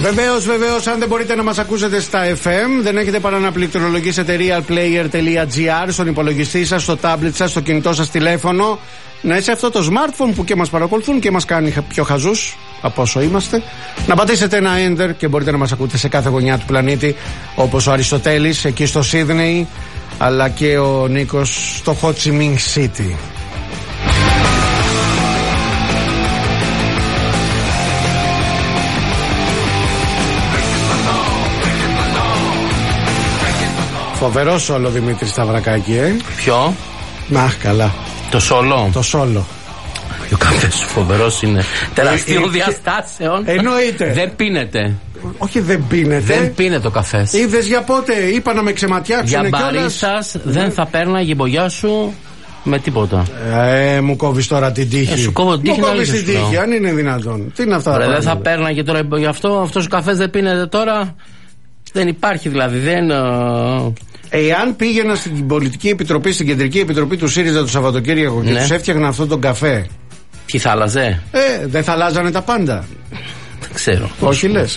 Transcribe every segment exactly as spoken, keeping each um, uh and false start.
Βεβαίως, βεβαίως, αν δεν μπορείτε να μας ακούσετε στα εφ εμ, δεν έχετε παρά να πληκτρολογήσετε realplayer.gr στον υπολογιστή σας, στο tablet σας, στο κινητό σας τηλέφωνο. Να είσαι αυτό το smartphone που και μας παρακολουθούν και μας κάνει πιο χαζούς από όσο είμαστε. Να πατήσετε ένα enter και μπορείτε να μας ακούτε σε κάθε γωνιά του πλανήτη, όπως ο Αριστοτέλης εκεί στο Σίδνεϊ, αλλά και ο Νίκος στο Ho Chi Minh City. Φοβερό σόλο Δημήτρη Σταυρακάκη, ε. Ποιο? Να, καλά. Το σόλο. Το σόλο. Ο καφές φοβερός είναι. Τεραστίων διαστάσεων. Εννοείται. Δεν πίνεται. Όχι, δεν πίνεται. Δεν πίνεται ο καφές. Είδες για πότε, είπα να με ξεματιάξουν. Για μπαρίστας δεν θα παίρναγε η μπογιά σου με τίποτα. Ε, μου κόβεις τώρα την τύχη. Ε, σου κόβω την τύχη. Μου κόβεις την τύχη, αν είναι δυνατόν. Τι είναι αυτά? Ρε, δεν θα παίρναγε τώρα γι' αυτό. Αυτός ο καφές δεν πίνεται τώρα. Δεν υπάρχει δηλαδή. Δεν. Εάν πήγαινα στην πολιτική επιτροπή, στην κεντρική επιτροπή του ΣΥΡΙΖΑ το Σαββατοκύριακο και ναι. τους έφτιαχνα αυτόν τον καφέ. Ποιοι θα άλλαζε? Ε, δεν θα αλλάζανε τα πάντα. Δεν ξέρω. Όχι λες.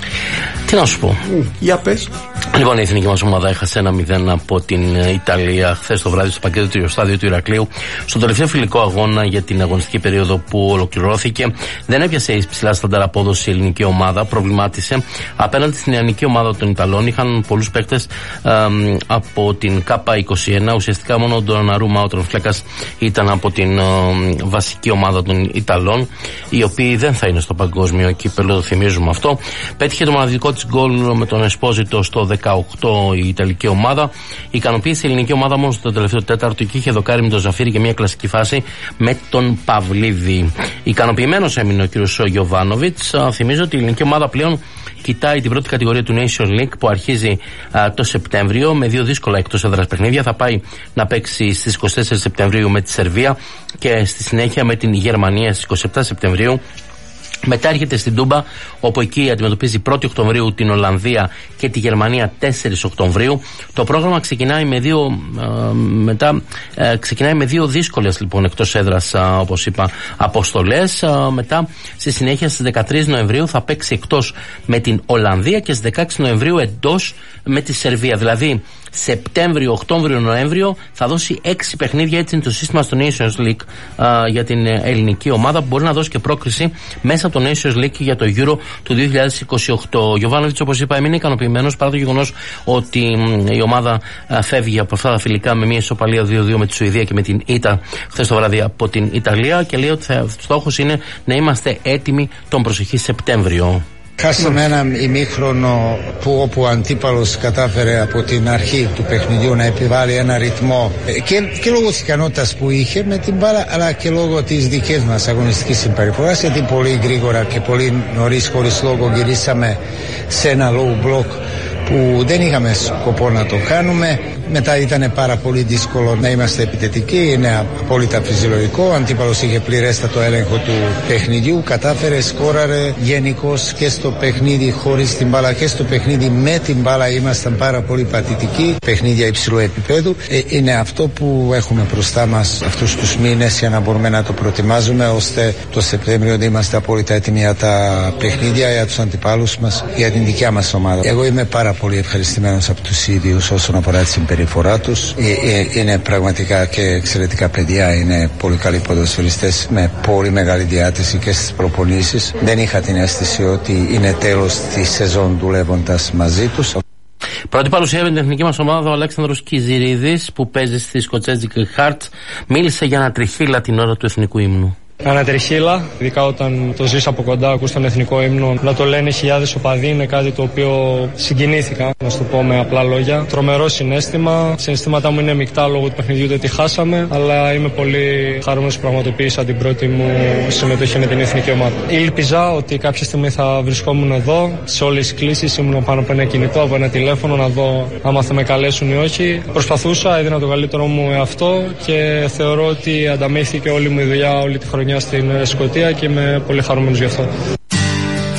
Τι να σου πω. Mm, για πες. Λοιπόν, η εθνική μας ομάδα έχασε ένα μηδέν από την Ιταλία χθες το βράδυ στο πακέτο του στάδιο του Ηρακλείου. Στον τελευταίο φιλικό αγώνα για την αγωνιστική περίοδο που ολοκληρώθηκε, δεν έπιασε υψηλά στάνταρ απόδοση η ελληνική ομάδα. Προβλημάτισε απέναντι στην νεανική ομάδα των Ιταλών. Είχαν πολλούς παίκτες ε, από την ΚΑΠΑ είκοσι ένα. Ουσιαστικά μόνο ο Ντοναρούμα, ο Τρονφλέκας, ήταν από την ε, βασική ομάδα των Ιταλών, οι οποίοι δεν θα είναι στο παγκόσμιο κύπελλο, το θυμίζουμε αυτό. Πέτυχε το μοναδικό της γκολ με τον Εσπόζιτο στο δεκαοκτώ η Ιταλική ομάδα. Ικανοποίησε η ελληνική ομάδα μόνο στο τελευταίο τέταρτο και είχε δοκάρει με τον Ζαφύρι και μια κλασική φάση με τον Παυλίδη. Ικανοποιημένος έμεινε ο κ. Γιοβάνοβιτς. Θυμίζω ότι η ελληνική ομάδα πλέον κοιτάει την πρώτη κατηγορία του Nations League που αρχίζει α, το Σεπτέμβριο με δύο δύσκολα εκτός έδρας παιχνίδια. Θα πάει να παίξει στις είκοσι τέσσερις Σεπτεμβρίου με τη Σερβία και στη συνέχεια με την Γερμανία στις είκοσι επτά Σεπτεμβρίου. Μετά έρχεται στην Τούμπα, όπου εκεί αντιμετωπίζει πρώτη Οκτωβρίου την Ολλανδία και τη Γερμανία τέσσερις Οκτωβρίου. Το πρόγραμμα ξεκινάει με δύο, ε, μετά, ε, ξεκινάει με δύο δύσκολες λοιπόν εκτός έδρας, ε, όπως είπα, αποστολές. Ε, μετά στη συνέχεια στις δεκατρείς Νοεμβρίου θα παίξει εκτός με την Ολλανδία και στις δεκαέξι Νοεμβρίου εντός με τη Σερβία. Δηλαδή Σεπτέμβριο, Οκτώβριο, Νοέμβριο θα δώσει έξι παιχνίδια. Έτσι είναι το σύστημα στο Nations League α, για την ελληνική ομάδα, που μπορεί να δώσει και πρόκριση μέσα από το Nations League για το Euro του δύο χιλιάδες είκοσι οκτώ. Ο Γιοβάνοβιτς, όπως είπα, έμεινε ικανοποιημένος παρά το γεγονός ότι μ, η ομάδα α, φεύγει από αυτά τα φιλικά με μια ισοπαλία δύο δύο με τη Σουηδία και με την ΙΤΑ χθες το βράδυ από την Ιταλία, και λέει ότι θα, στόχος είναι να είμαστε έτοιμοι τον προσεχή Σεπτέμβριο. Χάσαμε ένα ημίχρονο που όπου ο αντίπαλος κατάφερε από την αρχή του παιχνιδιού να επιβάλλει ένα ρυθμό και, και λόγω της ικανότητας που είχε με την μπάλα, αλλά και λόγω της δικής μας αγωνιστικής συμπεριφοράς, γιατί πολύ γρήγορα και πολύ νωρίς χωρίς λόγο γυρίσαμε σε ένα low block που δεν είχαμε σκοπό να το κάνουμε. Μετά ήταν πάρα πολύ δύσκολο να είμαστε επιθετικοί, είναι απόλυτα φυσιολογικό. Ο αντίπαλος είχε πληρέστατο έλεγχο του παιχνιδιού, κατάφερε, σκόραρε γενικώς και στο παιχνίδι χωρίς την μπάλα και στο παιχνίδι με την μπάλα. Ήμασταν πάρα πολύ πατητικοί, παιχνίδια υψηλού επίπεδου. Ε, είναι αυτό που έχουμε μπροστά μας αυτούς τους μήνες για να μπορούμε να το προετοιμάζουμε, ώστε το Σεπτέμβριο να είμαστε απόλυτα έτοιμοι για τα παιχνίδια, για τους αντιπάλους μας, για την δικιά μας ομάδα. Εγώ είμαι πάρα πολύ ευχαριστημένος από τους ίδιους όσον αφορά τη συμπεριφορά τους. Είναι πραγματικά και εξαιρετικά παιδιά, είναι πολύ καλοί ποδοσφαιριστές με πολύ μεγάλη διάθεση και στις προπονήσεις. Δεν είχα την αίσθηση ότι είναι τέλος της σεζόν δουλεύοντας μαζί τους. Πρώτη παρουσία με την εθνική μας ομάδα ο Αλέξανδρος Κιζηρίδης, που παίζει στη Σκοτσέζικη Χάρτς, μίλησε για ένα τριχύλα την ώρα του εθνικού ύμνου. Ανατριχύλα, ειδικά όταν το ζεις από κοντά, ακούς τον εθνικό ύμνο, να το λένε χιλιάδες οπαδοί, είναι κάτι το οποίο συγκινήθηκα, να σου το πω με απλά λόγια. Τρομερό συναίσθημα. Συναισθήματά μου είναι μεικτά λόγω του παιχνιδιού, ότι χάσαμε, αλλά είμαι πολύ χαρούμενος που πραγματοποίησα την πρώτη μου συμμετοχή με την εθνική ομάδα. Ήλπιζα ότι κάποια στιγμή θα βρισκόμουν εδώ, σε όλες τις κλήσεις, ήμουν πάνω από ένα κινητό, από ένα τηλέφωνο, να δω άμα θα με καλέσουν ή όχι. Προσπαθούσα, έδινα το καλύτερό μου εαυτό και θεωρώ ότι ανταμείφθηκε όλη μου η δουλειά όλη τη χρονιά στην Σκωτία και είμαι πολύ χαρούμενος γι' αυτό.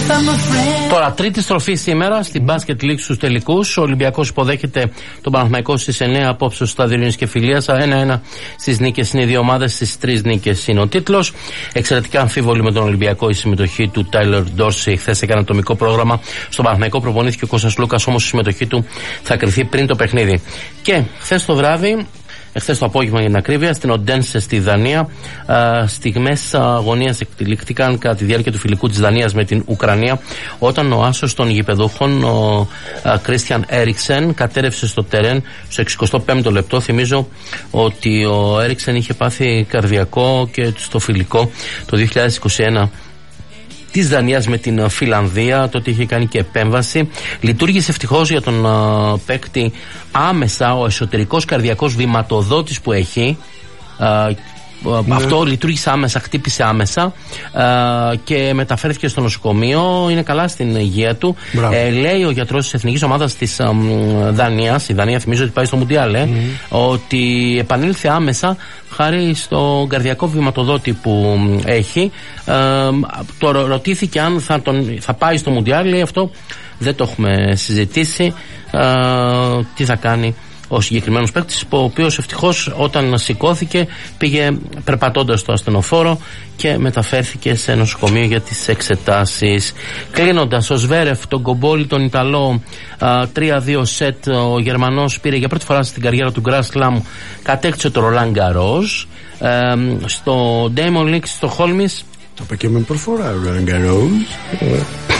Τώρα, τρίτη στροφή σήμερα στην Basket League στους τελικούς. Ο Ολυμπιακός υποδέχεται τον Παναθηναϊκό στις εννέα απόψε στο Στάδιο Ειρήνης και Φιλίας. ένα ένα στις νίκες είναι οι δύο ομάδες, στις τρεις νίκες είναι ο τίτλος. Εξαιρετικά αμφίβολη με τον Ολυμπιακό η συμμετοχή του Τάιλερ Ντόρσεϊ. Χθες έκανε ατομικό πρόγραμμα. Στον Παναθηναϊκό προπονήθηκε ο Κώστας Λούκας, όμως η συμμετοχή του θα κριθεί πριν το παιχνίδι. Και χθες το βράδυ, εχθές το απόγευμα για την ακρίβεια, στην Οντένσε στη Δανία, στιγμές αγωνίας εκτελήχθηκαν κατά τη διάρκεια του φιλικού της Δανίας με την Ουκρανία, όταν ο άσος των γηπεδούχων, ο Κρίστιαν Έριξεν, κατέρευσε στο τερέν στο εξηκοστό πέμπτο λεπτό. Θυμίζω ότι ο Έριξεν είχε πάθει καρδιακό και στο φιλικό το δύο χιλιάδες είκοσι ένα της Δανίας με την Φιλανδία. Τότε είχε κάνει και επέμβαση. Λειτουργήσε ευτυχώς για τον uh, παίκτη άμεσα ο εσωτερικός καρδιακός βηματοδότης που έχει. Uh, Ναι. Αυτό λειτουργήσε άμεσα, χτύπησε άμεσα uh, και μεταφέρθηκε στο νοσοκομείο. Είναι καλά στην υγεία του. Ε, λέει ο γιατρός της εθνικής ομάδας της um, Δανίας, η Δανία θυμίζω ότι πάει στο Μουντιάλ, ε, mm. ότι επανήλθε άμεσα χάρη στο καρδιακό βηματοδότη που έχει. Uh, το ρωτήθηκε αν θα, τον, θα πάει στο Μουντιάλ. Λέει αυτό δεν το έχουμε συζητήσει. Uh, τι θα κάνει ο συγκεκριμένος παίκτης, ο οποίος ευτυχώς όταν σηκώθηκε πήγε περπατώντας στο ασθενοφόρο και μεταφέρθηκε σε νοσοκομείο για τις εξετάσεις. Κλείνοντας, ο Σβέρεφ, τον κομπόλι, τον Ιταλό, τρία δύο σετ, ο Γερμανός πήρε για πρώτη φορά στην καριέρα του Grand Slam, κατέκτησε το Roland Garros. Στο Diamond League στο Χόλμις. Το είπε και με προφορά Roland Garros.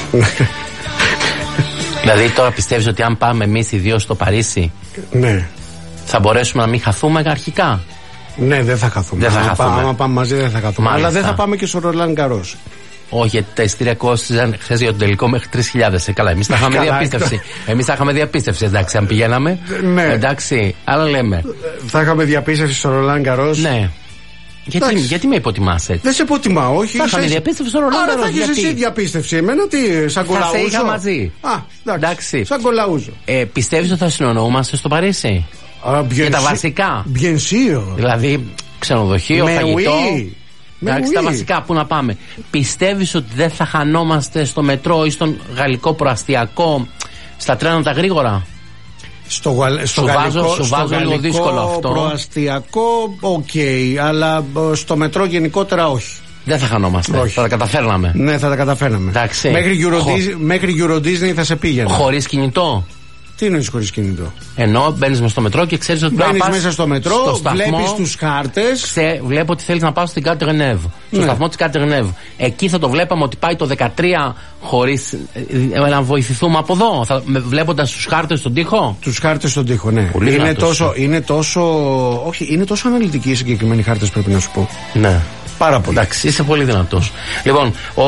Δηλαδή τώρα πιστεύεις ότι αν πάμε εμείς οι δύο στο Παρίσι, ναι, θα μπορέσουμε να μην χαθούμε αρχικά? Ναι, δεν θα χαθούμε. Δεν θα άμα, χαθούμε. άμα πάμε μαζί δεν θα χαθούμε. Μάλιστα. Αλλά δεν θα πάμε και στο Roland Garros. Όχι, γιατί τα εισιτήρια κόστιζαν χθες για τον τελικό μέχρι τρεις χιλιάδες. Ε, καλά, εμείς τα είχαμε διαπίστευση. Εμείς τα είχαμε διαπίστευση, εντάξει, αν πηγαίναμε. Ναι. Εντάξει, αλλά λέμε. Θα είχαμε διαπίστευση στο Roland Garros. Ναι. Γιατί, γιατί με υποτιμάς έτσι? Δεν σε υποτιμάω, όχι. Θα είχαμε διαπίστευση στο Roland Garros. Άρα θα έχεις εσύ διαπίστευση. Εμένα τι, σαν κολαούζο. Θα σε είχα μαζί. Α, εντάξει. εντάξει. Σαν κολαούζο. Ε, πιστεύεις ότι θα συνεννοούμαστε στο Παρίσι? Α, για τα βασικά. Bien sûr. Δηλαδή, ξενοδοχείο, με φαγητό. Oui. Εντάξει, τα βασικά που να πάμε. Πιστεύεις ότι δεν θα χανόμαστε στο μετρό ή στον γαλλικό προαστιακό, στα τρένα τα γρήγορα? Στο, στο σου γαλλικό, βάζω, σου στο βάζω γαλλικό δύσκολο αυτό. Προαστιακό, οκ, okay, αλλά στο μετρό γενικότερα όχι. Δεν θα χανόμαστε. Όχι. Θα τα καταφέρναμε. Ναι, θα τα καταφέρναμε. Εντάξει. Μέχρι Euro, Χω... μέχρι Euro Disney θα σε πήγαινε. Χωρίς κινητό. Τι εννοείς χωρίς κινητό? Ενώ μπαίνεις μες στο μετρό και ξέρεις ότι μπαίνεις μέσα στο μετρό, στο βλέπεις τους χάρτες. Ξέ, βλέπω ότι θέλεις να πάω στην Κάτερ Νεύ. Στο ναι. σταθμό της Κάτερ Νεύ. Εκεί θα το βλέπαμε ότι πάει το δεκατρία χωρίς ε, να βοηθηθούμε από εδώ. Θα, βλέποντας τους χάρτες στον τοίχο. Τους χάρτες στον τοίχο, ναι. Πολύ είναι, τόσο, είναι τόσο. Όχι, είναι τόσο αναλυτικοί οι συγκεκριμένοι χάρτες, πρέπει να σου πω. Ναι. Πάρα πολύ. Εντάξει, είσαι πολύ δυνατός. Λοιπόν, ο.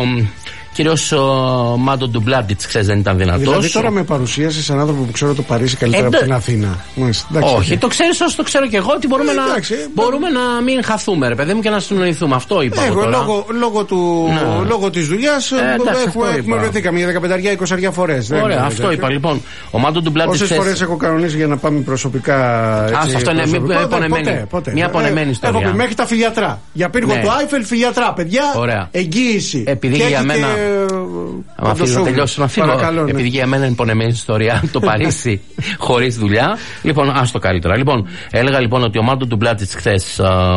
Κύριος Μάντο Ντουμπλάντιτς, ξέρεις, δεν ήταν δυνατός. Δηλαδή τώρα με παρουσίασε έναν άνθρωπο που ξέρω το Παρίσι καλύτερα Εντο... από την Αθήνα. Μάλιστα, εντάξει, όχι, okay. Το ξέρεις όσο το ξέρω και εγώ ότι μπορούμε, ε, να, μπορούμε να μην χαθούμε, ρε παιδί μου, και να συνοηθούμε. Αυτό είπα. Ε, εγώ τώρα. Λόγω, λόγω, του, ναι. λόγω της δουλειάς ε, έχουμε βρεθήκαμε για δεκαπενταριά είκοσι φορές. Ωραία, δεν, αυτό είπα. Λοιπόν, ο Μάντο Ντουμπλάντιτς. Όσες φορές έχω κανονίσει για να πάμε προσωπικά. Α, αυτό είναι μια πονεμένη ιστορία. Μέχρι τα φιλιατρά. Για πύργο του Άιφελ, φιλιατρά, παιδιά. Εγγύηση. Επειδή για μένα. Αν αφήνω να τελειώσω να φύγω. Παρακαλώ, ναι. Επειδή για μένα είναι πονεμένη ιστορία το Παρίσι χωρίς δουλειά. Λοιπόν, άστο καλύτερα. Λοιπόν, έλεγα λοιπόν ότι ο Μάντο Ντουμπλάντιτς χθες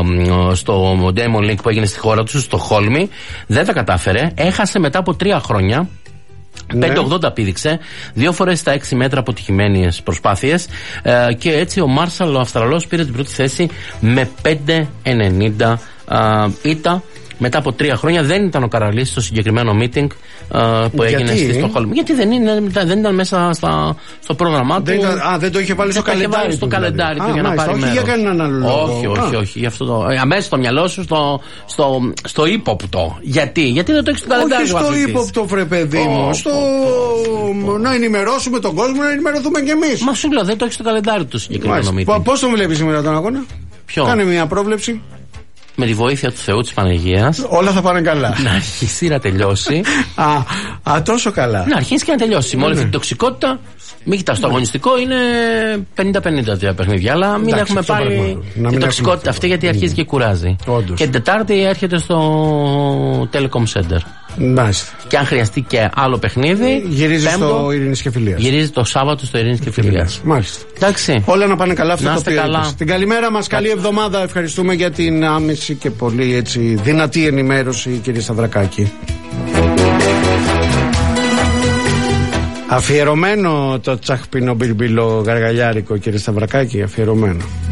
στο Diamond League που έγινε στη χώρα του, στο Χόλμη, δεν τα κατάφερε. Έχασε μετά από τρία χρόνια. Ναι. πέντε ογδόντα πήδηξε, δύο φορές στα έξι μέτρα αποτυχημένες προσπάθειες, ε, και έτσι ο Μάρσαλ ο Αυστραλός πήρε την πρώτη θέση με πέντε ενενήντα ήττα. Μετά από τρία χρόνια. Δεν ήταν ο Καραλής στο συγκεκριμένο meeting uh, που έγινε στη Στοκχόλμη. Γιατί δεν, είναι, δεν ήταν μέσα στα, στο πρόγραμμά δεν του. Ήταν, α, δεν το είχε βάλει στο καλεντάρι στο καλεντάρι του, δηλαδή. για α, να πάρει όχι για κανέναν άλλο λόγο. Όχι, όχι, όχι. όχι. Αυτό το, αμέσως στο μυαλό σου, στο, στο, στο ύποπτο. Γιατί, γιατί δεν το έχει στο καλεντάρι? Όχι στο ύποπτο, βρε παιδί μου. Στο να ενημερώσουμε τον κόσμο, να ενημερωθούμε κι εμείς. Μα σου λέω, δεν το έχει στο καλεντάρι του συγκεκριμένο meeting. Πώς τον βλέπεις σήμερα τον αγώνα? Κάνε μια πρόβλεψη. Με τη βοήθεια του Θεού της Παναγίας. Όλα θα πάνε καλά. Να αρχίσει να τελειώσει. α, α, τόσο καλά. Να αρχίσει και να τελειώσει. Με όλη αυτή την τοξικότητα Μην κοιτάς, το αγωνιστικό είναι πενήντα πενήντα τα παιχνίδια, αλλά μην Εντάξει, έχουμε πάλι την τοξικότητα αυτή, γιατί αρχίζει και κουράζει. Όντως. Και την Τετάρτη έρχεται στο Telecom Center. Μάλιστα. Και αν χρειαστεί και άλλο παιχνίδι, γυρίζει πέμπτο, στο Ειρήνης και Φιλίας. Γυρίζει το Σάββατο στο Ειρήνης και Φιλίας. Μάλιστα. Εντάξει. Όλα να πάνε καλά, αυτό το οποίο καλά. είπες. Την καλημέρα μας, καλή εβδομάδα. Ευχαριστούμε για την άμεση και πολύ έτσι δυνατή ενημέρωση, κύριε Σταυρακάκη. Αφιερωμένο το τσαχπινό μπιλμπιλο γαργαλιάρικο, κύριε Σταυρακάκη, αφιερωμένο.